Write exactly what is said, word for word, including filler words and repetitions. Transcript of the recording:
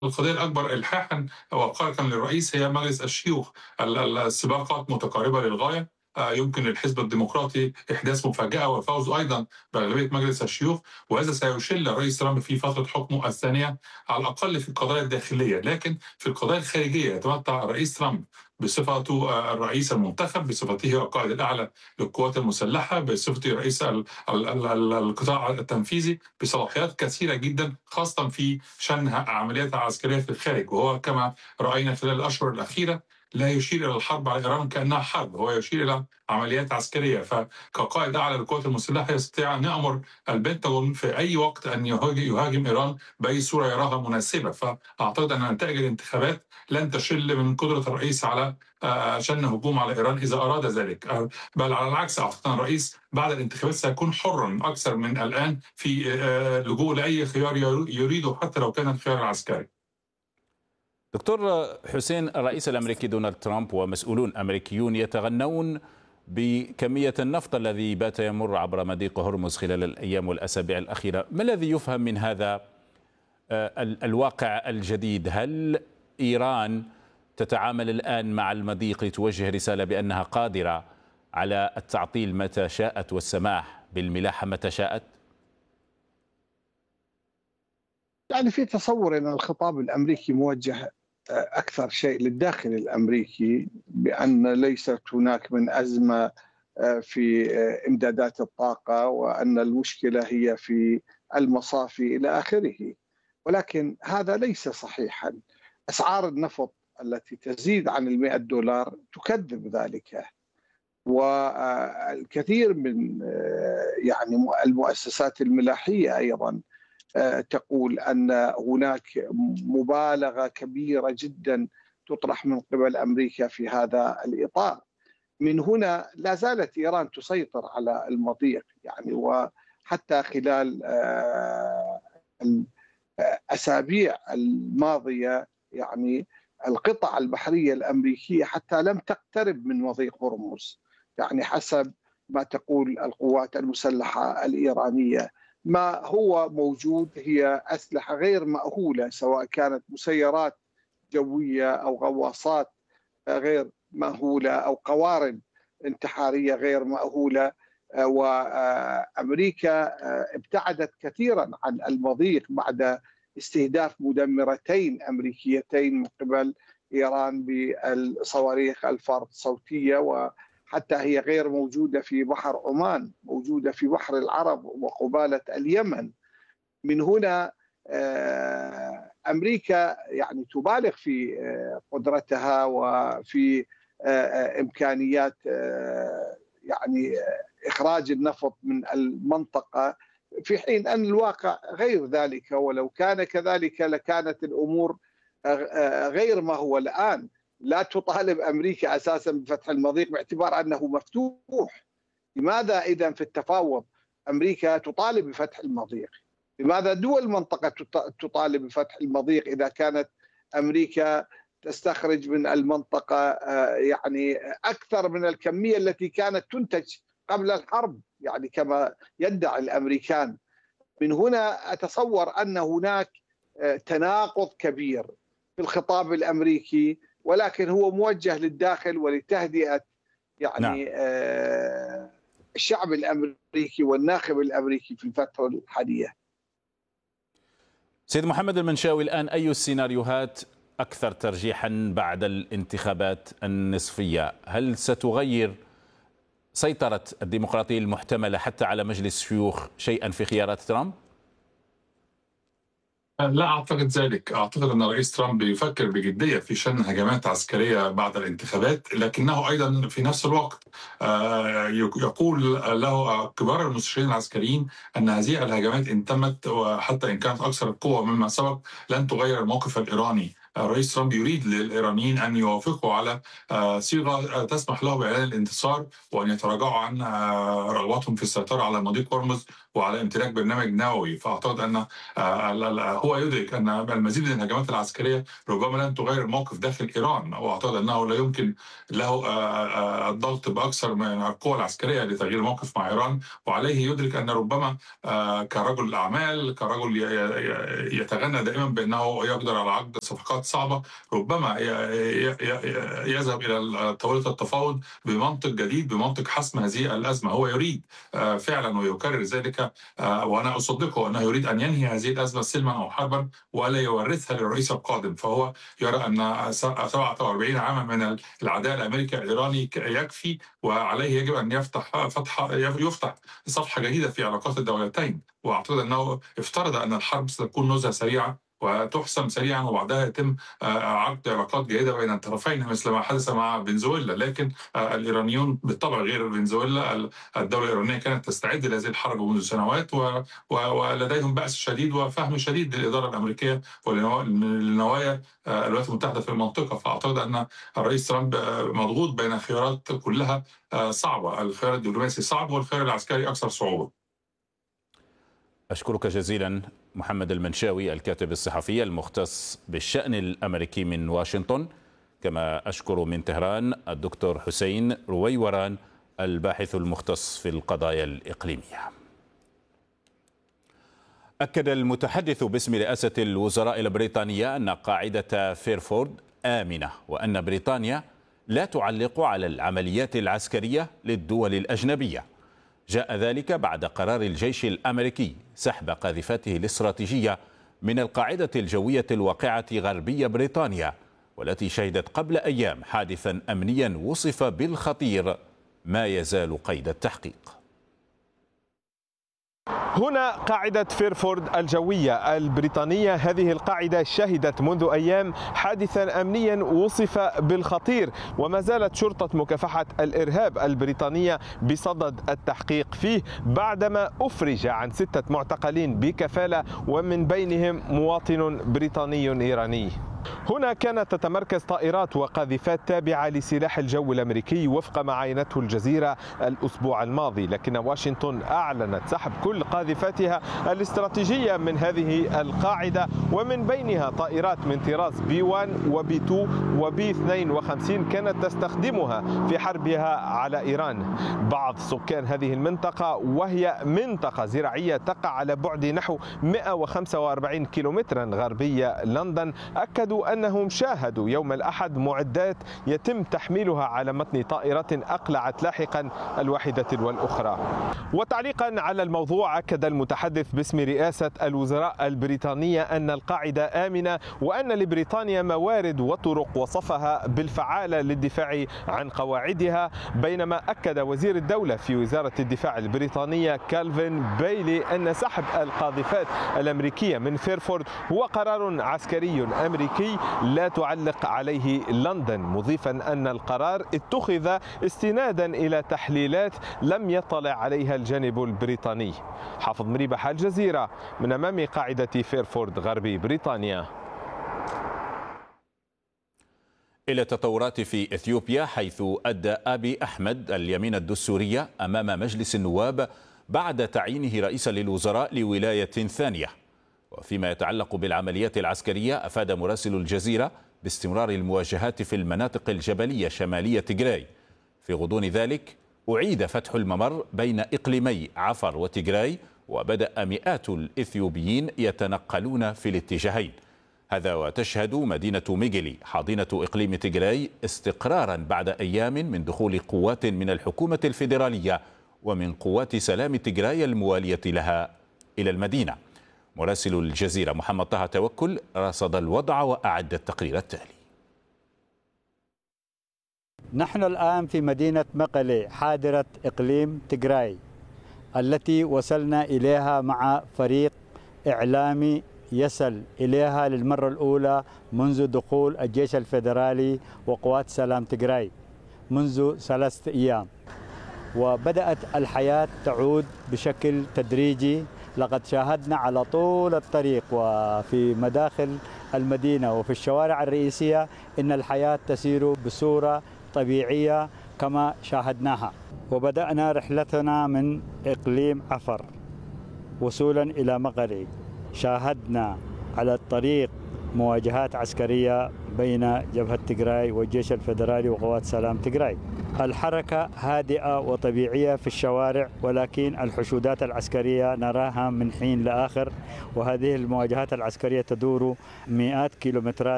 القضية الأكبر إلحاحًا وقلقًا للرئيس هي مجلس الشيوخ. ال ال السباقات متقاربة للغاية. آآ يمكن للحزب الديمقراطي إحداث مفاجأة والفوز أيضًا بأغلبية مجلس الشيوخ، وهذا سيشِل الرئيس ترامب في فترة حكمه الثانية على الأقل في القضايا الداخلية، لكن في القضايا الخارجية يتمتع الرئيس ترامب بصفته آآ الرئيس المنتخب، بصفته القائد الأعلى للقوات المسلحة، بصفته رئيس ال ال ال ال القطاع التنفيذي، بصلاحيات كثيرة جدًا خاصةً في شن عمليات عسكرية في الخارج، وهو كما رأينا خلال الأشهر الأخيرة لا يشير إلى الحرب على إيران كأنها حرب، هو يشير إلى عمليات عسكرية. فكقائد أعلى للقوات المسلحة يستطيع أن يأمر البنتاغون في أي وقت أن يهاجم, يهاجم إيران بأي صورة يراها مناسبة. فأعتقد أن نتائج الانتخابات لن تشل من قدرة الرئيس على آه، شن هجوم على إيران إذا أراد ذلك. آه، بل على العكس أعتقد أن الرئيس بعد الانتخابات سيكون حرا أكثر من الآن في آه، اللجوء لأي خيار يريده حتى لو كان الخيار العسكري. دكتور حسين، الرئيس الأمريكي دونالد ترامب ومسؤولون أمريكيون يتغنون بكمية النفط الذي بات يمر عبر مضيق هرمز خلال الأيام والأسابيع الأخيرة. ما الذي يفهم من هذا الواقع الجديد؟ هل إيران تتعامل الآن مع المضيق لتوجه رسالة بأنها قادرة على التعطيل متى شاءت والسماح بالملاحة متى شاءت؟ يعني في تصور أن الخطاب الأمريكي موجه أكثر شيء للداخل الأمريكي، بأن ليست هناك من أزمة في إمدادات الطاقة وأن المشكلة هي في المصافي إلى آخره، ولكن هذا ليس صحيحا. أسعار النفط التي تزيد عن المئة دولار تكذب ذلك، والكثير من يعني المؤسسات الملاحية أيضا تقول أن هناك مبالغة كبيرة جدا تطرح من قبل أمريكا في هذا الإطار. من هنا لا زالت إيران تسيطر على المضيق، يعني وحتى خلال الأسابيع الماضية يعني القطع البحرية الأمريكية حتى لم تقترب من مضيق هرمز، يعني حسب ما تقول القوات المسلحة الإيرانية. ما هو موجود هي أسلحة غير مأهولة، سواء كانت مسيرات جوية أو غواصات غير مأهولة أو قوارب انتحارية غير مأهولة. وأمريكا ابتعدت كثيرا عن المضيق بعد استهداف مدمرتين أمريكيتين من قبل إيران بالصواريخ الفارق الصوتية، وحتى هي غير موجودة في بحر عمان، موجودة في بحر العرب وقبالة اليمن. من هنا أمريكا يعني تبالغ في قدرتها وفي إمكانيات يعني إخراج النفط من المنطقة، في حين أن الواقع غير ذلك، ولو كان كذلك لكانت الأمور غير ما هو الآن. لا تطالب أمريكا أساسا بفتح المضيق باعتبار أنه مفتوح. لماذا إذا في التفاوض أمريكا تطالب بفتح المضيق؟ لماذا دول المنطقة تطالب بفتح المضيق إذا كانت أمريكا تستخرج من المنطقة يعني أكثر من الكمية التي كانت تنتج قبل الحرب، يعني كما يدعي الأمريكان؟ من هنا أتصور أن هناك تناقض كبير في الخطاب الأمريكي، ولكن هو موجه للداخل ولتهدئة يعني نعم. الشعب الأمريكي والناخب الأمريكي في الفترة الحالية. سيد محمد المنشاوي، الآن أي السيناريوهات أكثر ترجيحا بعد الانتخابات النصفية؟ هل ستغير سيطرة الديمقراطية المحتملة حتى على مجلس الشيوخ شيئا في خيارات ترامب؟ لا أعتقد ذلك. أعتقد أن الرئيس ترامب يفكر بجدية في شن هجمات عسكرية بعد الانتخابات، لكنه أيضا في نفس الوقت يقول له كبار المستشارين العسكريين أن هذه الهجمات إن تمت وحتى إن كانت أكثر قوة مما سبق لن تغير الموقف الإيراني الرئيس ترامب يريد للإيرانيين أن يوافقوا على صيغة تسمح له بإعلان الانتصار وأن يتراجعوا عن رغبتهم في السيطرة على مضيق هرمز وعلى امتلاك برنامج نووي. فأعتقد أن هو يدرك أن المزيد من الهجمات العسكرية ربما لن تغير الموقف داخل إيران، وأعتقد أنه لا يمكن له الضغط بأكثر من القوى العسكرية لتغيير الموقف مع إيران، وعليه يدرك أن ربما كرجل أعمال كرجل يتغنى دائما بأنه يقدر على عقد صفقات صعبة، ربما يذهب إلى طاولة التفاوض بمنطق جديد، بمنطق حسم هذه الأزمة. هو يريد فعلا ويكرر ذلك، وأنا أصدقه أنه يريد أن ينهي هذه الأزمة سلما أو حربا ولا يورثها للرئيس القادم. فهو يرى أن سبعة وأربعين عاما من العداء الأمريكي الإيراني يكفي، وعليه يجب أن يفتح فتح يفتح صفحة جديدة في علاقات الدولتين. وأعتقد أنه افترض أن الحرب ستكون نزهة سريعة وتحسم سريعا وبعدها يتم عقد علاقات جيدة بين الطرفين مثل ما حدث مع فنزويلا. لكن الإيرانيون بالطبع غير فنزويلا، الدولة الإيرانية كانت تستعد لهذه الحرب منذ سنوات، ولديهم بأس شديد وفهم شديد للإدارة الأمريكية ولنوايا الولايات المتحدة في المنطقة. فأعتقد أن الرئيس ترامب مضغوط بين خيارات كلها صعبة، الخيار الدبلوماسي صعب والخيار العسكري أكثر صعوبة. أشكرك جزيلا محمد المنشاوي الكاتب الصحفي المختص بالشأن الأمريكي من واشنطن، كما أشكر من طهران الدكتور حسين رويوران الباحث المختص في القضايا الإقليمية. أكد المتحدث باسم رئاسة الوزراء البريطانية أن قاعدة فيرفورد آمنة، وأن بريطانيا لا تعلق على العمليات العسكرية للدول الأجنبية. جاء ذلك بعد قرار الجيش الأمريكي سحب قاذفاته الاستراتيجية من القاعدة الجوية الواقعة غربي بريطانيا، والتي شهدت قبل أيام حادثا أمنيا وصف بالخطير ما يزال قيد التحقيق. هنا قاعدة فيرفورد الجوية البريطانية. هذه القاعدة شهدت منذ أيام حادثا أمنيا وصف بالخطير، وما زالت شرطة مكافحة الإرهاب البريطانية بصدد التحقيق فيه بعدما أفرج عن ستة معتقلين بكفالة ومن بينهم مواطن بريطاني إيراني. هنا كانت تتمركز طائرات وقاذفات تابعة لسلاح الجو الأمريكي وفق ما عينته الجزيرة الأسبوع الماضي، لكن واشنطن أعلنت سحب كل قاذفاتها الاستراتيجية من هذه القاعدة، ومن بينها طائرات من طراز بي واحد وبي اثنين وبي اثنين وخمسين كانت تستخدمها في حربها على إيران. بعض سكان هذه المنطقة، وهي منطقة زراعية تقع على بعد نحو مئة وخمسة وأربعين كيلومترا غربي لندن، أكدوا أنهم شاهدوا يوم الأحد معدات يتم تحميلها على متن طائرة أقلعت لاحقا الواحدة والأخرى. وتعليقا على الموضوع، أكد المتحدث باسم رئاسة الوزراء البريطانية أن القاعدة آمنة، وأن لبريطانيا موارد وطرق وصفها بالفعالة للدفاع عن قواعدها، بينما أكد وزير الدولة في وزارة الدفاع البريطانية كالفين بايلي أن سحب القاذفات الأمريكية من فيرفورد هو قرار عسكري أمريكي لا تعلق عليه لندن، مضيفا أن القرار اتخذ استنادا إلى تحليلات لم يطلع عليها الجانب البريطاني. حافظ مريبح، الجزيرة، من أمام قاعدة فيرفورد غربي بريطانيا. إلى التطورات في إثيوبيا، حيث أدى أبي أحمد اليمين الدستورية أمام مجلس النواب بعد تعيينه رئيسا للوزراء لولاية ثانية. وفيما يتعلق بالعمليات العسكرية، أفاد مراسل الجزيرة باستمرار المواجهات في المناطق الجبلية شمالية تيغراي. في غضون ذلك أعيد فتح الممر بين إقليمي عفر وتيغراي، وبدأ مئات الإثيوبيين يتنقلون في الاتجاهين. هذا وتشهد مدينة ميغلي حاضنة إقليم تيغراي استقرارا بعد أيام من دخول قوات من الحكومة الفيدرالية ومن قوات سلام تيغراي الموالية لها إلى المدينة. مراسل الجزيرة محمد طه توكل رصد الوضع وأعد التقرير التالي. نحن الآن في مدينة مقلي حاضرة إقليم تيغراي، التي وصلنا إليها مع فريق إعلامي يصل إليها للمرة الأولى منذ دخول الجيش الفيدرالي وقوات سلام تيغراي منذ ثلاثة أيام، وبدأت الحياة تعود بشكل تدريجي لقد شاهدنا على طول الطريق وفي مداخل المدينة وفي الشوارع الرئيسية إن الحياة تسير بصورة طبيعية كما شاهدناها. وبدأنا رحلتنا من إقليم عفر وصولا إلى مقلي. شاهدنا على الطريق مواجهات عسكرية بين جبهة تيغراي والجيش الفيدرالي وقوات سلام تيغراي. الحركة هادئة وطبيعية في الشوارع، ولكن الحشودات العسكرية نراها من حين لآخر، وهذه المواجهات العسكرية تدور مئات كيلومترات